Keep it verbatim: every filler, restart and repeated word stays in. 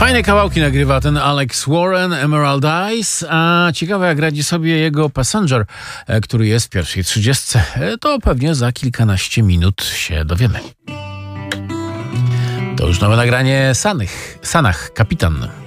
Fajne kawałki nagrywa ten Alex Warren, Emerald Eyes, a ciekawe jak radzi sobie jego Passenger, który jest w pierwszej trzydziestce. To pewnie za kilkanaście minut się dowiemy. To już nowe nagranie Sanych, Sanach, Kapitan.